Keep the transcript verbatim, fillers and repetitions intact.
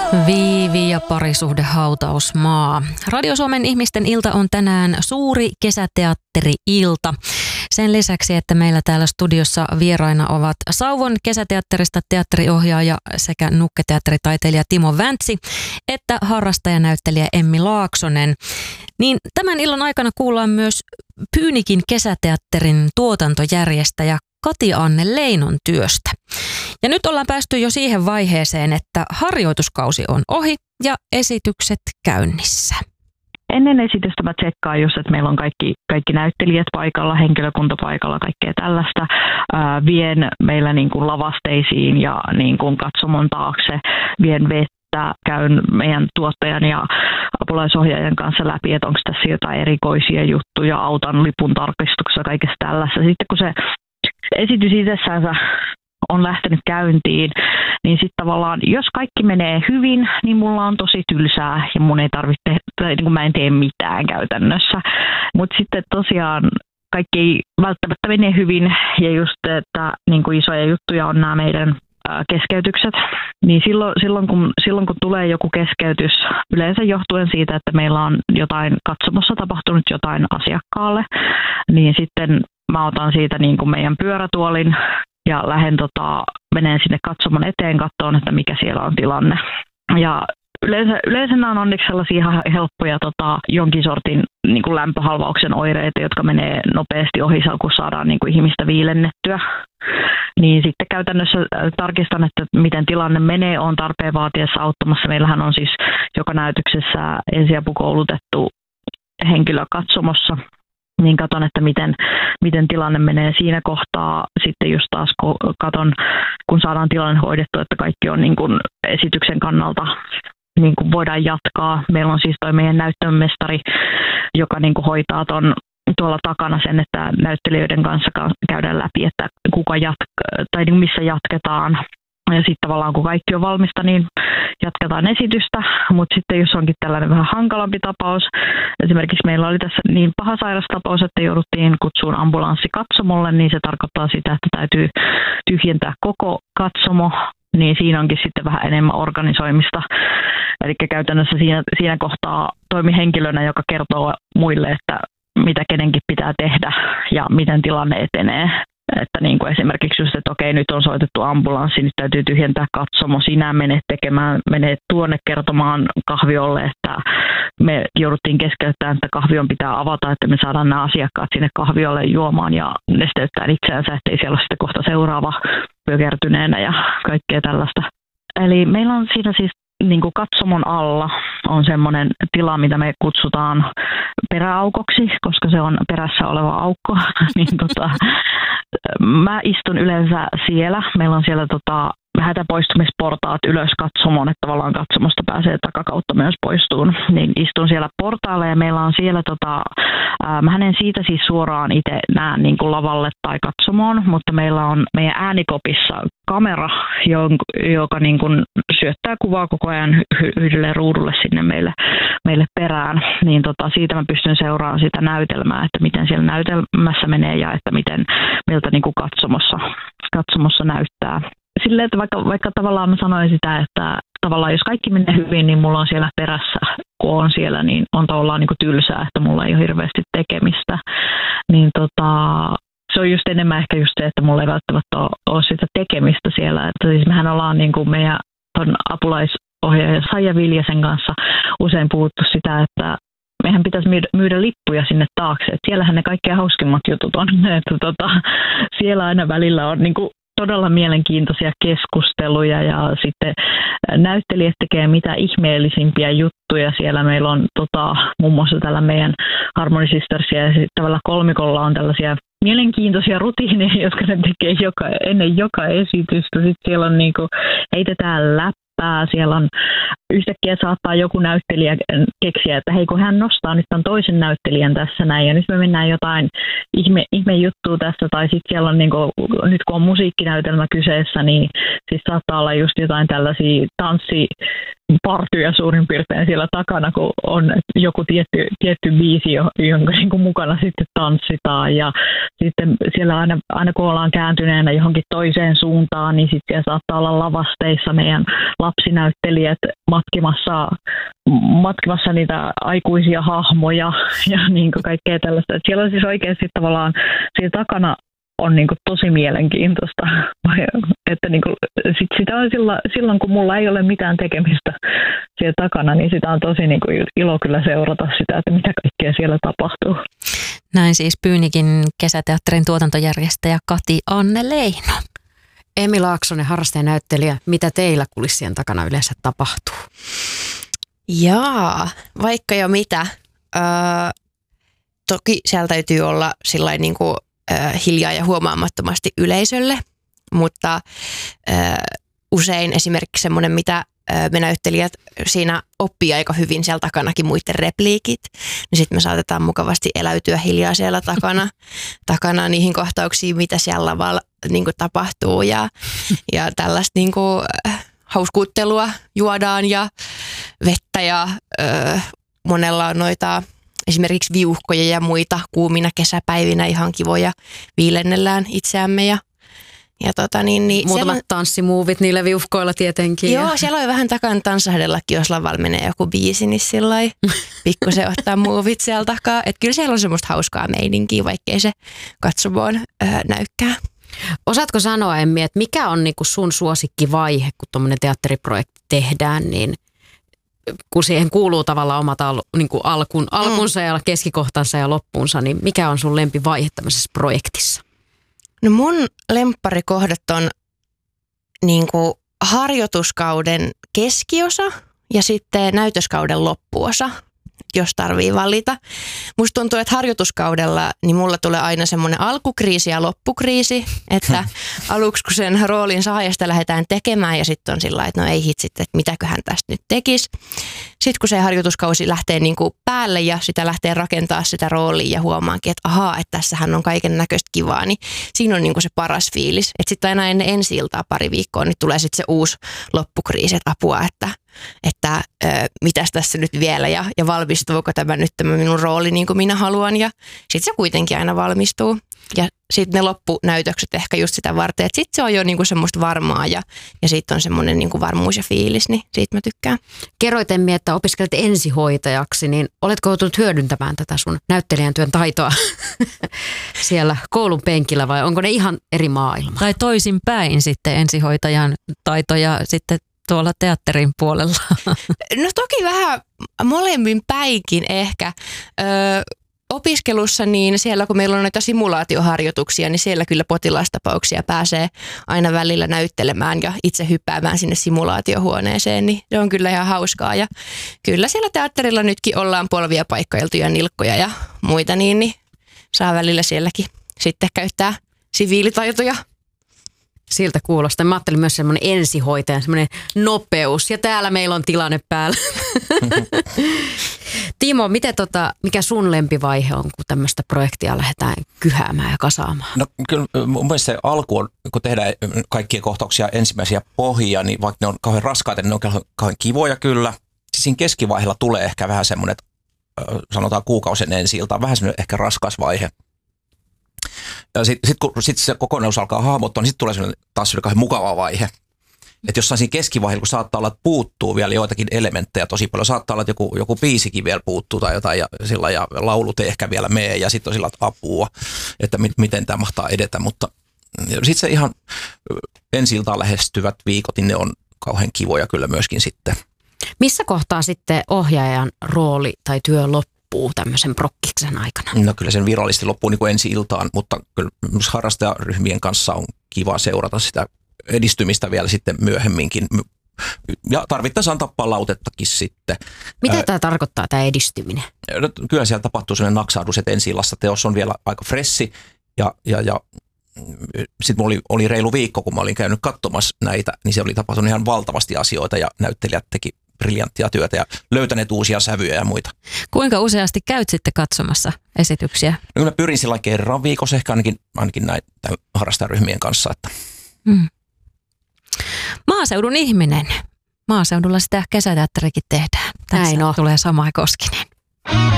Viivi ja parisuhdehautausmaa. Radio Suomen ihmisten ilta on tänään suuri kesäteatteri-ilta. Sen lisäksi, että meillä täällä studiossa vieraina ovat Sauvon kesäteatterista teatteriohjaaja sekä nukketeatteritaiteilija Timo Väntsi, että harrastajanäyttelijä Emmi Laaksonen. Niin tämän illan aikana kuullaan myös Pyynikin kesäteatterin tuotantojärjestäjä Kati-Anne Leinon työstä. Ja nyt ollaan päästy jo siihen vaiheeseen, että harjoituskausi on ohi ja esitykset käynnissä. Ennen esitystä mä tsekkaan just, että meillä on kaikki, kaikki näyttelijät paikalla, henkilökunta paikalla, kaikkea tällaista. Ää, vien meillä niin kuin lavasteisiin ja niin kuin katsomon taakse, vien vettä, käyn meidän tuottajan ja apulaisohjaajan kanssa läpi, että onko tässä jotain erikoisia juttuja, autan lipun tarkistuksessa, kaikesta tällaista. Sitten kun se esitys itsessään on lähtenyt käyntiin, niin sitten tavallaan, jos kaikki menee hyvin, niin mulla on tosi tylsää ja mun ei tarvitse tehdä, tai niin kuin mä en tee mitään käytännössä. Mutta sitten tosiaan kaikki ei välttämättä mene hyvin, ja just, että niin kuin isoja juttuja on nämä meidän keskeytykset, niin silloin, silloin, kun, silloin kun tulee joku keskeytys, yleensä johtuen siitä, että meillä on jotain katsomossa tapahtunut jotain asiakkaalle, niin sitten mä otan siitä niin kuin meidän pyörätuolin ja lähden tota, menen sinne katsomon eteen katsomaan, että mikä siellä on tilanne. Ja yleensä, yleensä nämä on onneksi sellaisia ihan helppoja tota, jonkin sortin niin kuin lämpöhalvauksen oireita, jotka menee nopeasti ohi, kun saadaan niin kuin ihmistä viilennettyä. Niin sitten käytännössä tarkistan, että miten tilanne menee, on tarpeen vaatiessa auttamassa. Meillähän on siis joka näytöksessä ensiapukoulutettu henkilö katsomossa. Niin katon, että miten, miten tilanne menee siinä kohtaa. Sitten just taas kun katon, kun saadaan tilanne hoidettu, että kaikki on niin kuin esityksen kannalta niin kuin voidaan jatkaa. Meillä on siis toi meidän näyttömestari, joka niin kuin hoitaa ton tuolla takana sen, että näyttelijöiden kanssa käydään läpi, että kuka jatkaa tai niin missä jatketaan. Ja sitten tavallaan kun kaikki on valmista, niin jatketaan esitystä, mutta sitten jos onkin tällainen vähän hankalampi tapaus, esimerkiksi meillä oli tässä niin paha sairastapaus, että jouduttiin kutsuun ambulanssi katsomolle, niin se tarkoittaa sitä, että täytyy tyhjentää koko katsomo, niin siinä onkin sitten vähän enemmän organisoimista. Eli käytännössä siinä, siinä kohtaa toimi henkilönä, joka kertoo muille, että mitä kenenkin pitää tehdä ja miten tilanne etenee. Että niin kuin esimerkiksi just, että okei, nyt on soitettu ambulanssi, nyt täytyy tyhjentää katsomo, sinä menet tekemään, menet tuonne kertomaan kahviolle, että me jouduttiin keskeyttämään, että kahvion pitää avata, että me saadaan nämä asiakkaat sinne kahviolle juomaan ja nesteyttää itseänsä, ettei siellä ole sitten kohta seuraava pökertyneenä ja kaikkea tällaista. Eli meillä on siinä siis niin kuin katsomon alla on semmoinen tila, mitä me kutsutaan peräaukoksi, koska se on perässä oleva aukko. niin tota, mä istun yleensä siellä. Meillä on siellä tota, hätäpoistumisportaat ylös katsomoon, että tavallaan katsomosta pääsee takakautta myös poistuun. Niin istun siellä portaalla ja meillä on siellä, tota, ää, mä en siitä siis suoraan itse näe niin kuin lavalle tai katsomoon, mutta meillä on meidän äänikopissa kamera, joka niin kuin syöttää kuvaa koko ajan yhdelle ruudulle sinne meille, meille perään. Niin tota, siitä mä pystyn seuraamaan sitä näytelmää, että miten siellä näytelmässä menee ja että miten, miltä niin kuin katsomossa, katsomossa näyttää. Silleen, että vaikka, vaikka tavallaan mä sanoin sitä, että tavallaan jos kaikki menee hyvin, niin mulla on siellä perässä, kun on siellä, niin on tavallaan niin kuin tylsää, että mulla ei ole hirveästi tekemistä. Niin tota, se on just enemmän ehkä just se, että mulla ei välttämättä ole, ole sitä tekemistä siellä. Että siis mehän ollaan niin kuin meidän ton apulaisohjaaja Saija Viljasen kanssa usein puhuttu sitä, että meidän pitäisi myydä, myydä lippuja sinne taakse. Että siellähän ne kaikkein hauskimmat jutut on. Että tota, siellä aina välillä on niin kuin todella mielenkiintoisia keskusteluja ja sitten näyttelijät tekee mitä ihmeellisimpiä juttuja. Siellä meillä on tota, muun muassa tällä meidän Harmony Sistersia ja sitten tällä kolmikolla on tällaisia mielenkiintoisia rutiineja, jotka ne tekee joka, ennen joka esitystä. Sitten siellä on niinku, heitetään läppää, siellä on yhtäkkiä saattaa joku näyttelijä keksiä, että hei kun hän nostaa nyt tämän toisen näyttelijän tässä näin ja nyt me mennään jotain ihme, ihme juttua tässä tai sitten siellä on niinku, nyt kun on musiikkinäytelmä kyseessä, niin siis saattaa olla just jotain tällaisia tanssipartyja suurin piirtein siellä takana, kun on joku tietty, tietty biisi, jonka niinku mukana sitten tanssitaan ja sitten siellä aina, aina kun ollaan kääntyneenä johonkin toiseen suuntaan, niin sitten siellä saattaa olla lavasteissa meidän lapsinäyttelijät matkimassa, matkimassa niitä aikuisia hahmoja ja niin kuin kaikkea tällaista. Et siellä on siis oikeasti tavallaan siinä takana on niin kuin tosi mielenkiintoista. Että niin kuin, sit sitä on silloin, silloin, kun mulla ei ole mitään tekemistä siellä takana, niin sitä on tosi niin kuin ilo kyllä seurata sitä, että mitä kaikkea siellä tapahtuu. Näin siis Pyynikin kesäteatterin tuotantojärjestäjä Kati Anne Leino. Emi Laaksonen, harrastajanäyttelijä, mitä teillä kulissien takana yleensä tapahtuu? Jaa, vaikka jo mitä. Öö, toki siellä täytyy olla sillain niin kuin, öö, hiljaa ja huomaamattomasti yleisölle, mutta öö, usein esimerkiksi semmoinen, mitä öö, me näyttelijät siinä oppii aika hyvin siellä takanakin muiden repliikit, niin sitten me saatetaan mukavasti eläytyä hiljaa siellä takana, takana niihin kohtauksiin, mitä siellä lavalla niin kuin tapahtuu ja, ja tällaista niin kuin, hauskuuttelua juodaan ja vettä ja ö, monella on noita esimerkiksi viuhkoja ja muita kuumina kesäpäivinä ihan kivoja, viilennellään itseämme ja Ja tota niin, niin muutamat siellä, tanssimuuvit niillä viuhkoilla tietenkin. Joo, siellä on vähän takana tanssahdellakin, jos lavalla menee joku biisi, niin sillai pikkusen ottaa muuvit siellä takaa. Että kyllä siellä on semmoista hauskaa meininkiä, vaikkei se katsomoon öö, näykkää. Osaatko sanoa, Emmi, että mikä on niinku sun suosikkivaihe, kun tuommoinen teatteriprojekti tehdään, niin kun siihen kuuluu tavallaan omat al, niinku alkun, alkunsa ja keskikohtansa ja loppuunsa, niin mikä on sun lempivaihe tämmöisessä projektissa? No mun lempparikohdat on niinku harjoituskauden keskiosa ja sitten näytöskauden loppuosa, jos tarvii valita. Musta tuntuu, että harjoituskaudella niin mulla tulee aina semmoinen alkukriisi ja loppukriisi, että aluksi kun sen roolin saajasta lähdetään tekemään ja sitten on sillä että no ei hitsit, että mitäköhän tästä nyt tekisi. Sitten kun se harjoituskausi lähtee niin kuin päälle ja sitä lähtee rakentaa sitä roolia ja huomaankin, että ahaa, että tässähän on kaiken näköistä kivaa, niin siinä on niin kuin se paras fiilis. Että sitten aina ennen ensi-iltaa pari viikkoa, niin tulee sitten se uusi loppukriisi, että apua, että että ö, mitäs tässä nyt vielä ja, ja valmistuuko tämä nyt tämä minun rooli niin kuin minä haluan ja sitten se kuitenkin aina valmistuu ja sitten ne loppunäytökset ehkä just sitä varten, että sitten se on jo niin kuin semmoista varmaa ja, ja sitten on semmoinen niin kuin varmuus ja fiilis, niin siitä mä tykkään. Kerroit Emmi, että opiskelet ensihoitajaksi, niin oletko joutunut hyödyntämään tätä sun näyttelijän työn taitoa siellä koulun penkillä vai onko ne ihan eri maailma? Tai toisinpäin sitten ensihoitajan taitoja sitten tuolla teatterin puolella? No toki vähän molemmin päinkin ehkä. Ö, opiskelussa niin siellä kun meillä on noita simulaatioharjoituksia, niin siellä kyllä potilastapauksia pääsee aina välillä näyttelemään ja itse hyppäämään sinne simulaatiohuoneeseen, niin se on kyllä ihan hauskaa. Ja kyllä siellä teatterilla nytkin ollaan polvia paikkailtu ja nilkkoja ja muita, niin, niin saa välillä sielläkin sitten käyttää siviilitaitoja. Siltä kuulostaa. Mä ajattelin myös semmoinen ensihoitaja, semmoinen nopeus. Ja täällä meillä on tilanne päällä. Timo, miten tota, mikä sun lempivaihe on, kun tämmöistä projektia lähdetään kyhäämään ja kasaamaan? No kyllä mun mielestä se alku on, kun tehdään kaikkia kohtauksia ensimmäisiä pohjia, niin vaikka ne on kauhean raskaita, niin ne on kauhean kivoja kyllä. Siis siinä keskivaiheella tulee ehkä vähän semmoinen, sanotaan kuukausien ensi-iltaan, vähän semmoinen ehkä raskas vaihe. Ja sitten sit, kun sit se kokonaisuus alkaa hahmottua, niin sitten tulee sellainen, taas sellainen mukava vaihe. Että jossain siinä keskivaiheella, kun saattaa olla, että puuttuu vielä joitakin elementtejä tosi paljon. Saattaa olla, että joku, joku biisikin vielä puuttuu tai jotain ja, sillä, ja laulut ei ehkä vielä mene ja sitten on sillä apua, että mi, miten tämä mahtaa edetä. Mutta sitten se ihan ensi-iltaan lähestyvät viikot, niin ne on kauhean kivoja kyllä myöskin sitten. Missä kohtaa sitten ohjaajan rooli tai työ loppuu tämmöisen prokkiksen aikana? No kyllä sen virallisesti loppuu niin kuin ensi-iltaan, mutta kyllä harrastajaryhmien kanssa on kiva seurata sitä edistymistä vielä sitten myöhemminkin. Ja tarvittaessa antaa palautettakin sitten. Mitä Ää, tämä tarkoittaa, tämä edistyminen? No, kyllä siellä tapahtuu sellainen naksahdus, että ensi-illassa teos on vielä aika fressi. Ja, ja, ja sitten oli, oli reilu viikko, kun mä olin käynyt katsomassa näitä, niin se oli tapahtunut ihan valtavasti asioita ja näyttelijät teki briljanttia työtä ja löytäneet uusia sävyjä ja muita. Kuinka useasti käyt sitten katsomassa esityksiä? No mä pyrin sillä kerran viikossa ehkä ainakin, ainakin näin harrastajaryhmien kanssa. Että. Hmm. Maaseudun ihminen. Maaseudulla sitä kesäteatterikin tehdään. Tässä tulee Samai Koskinen.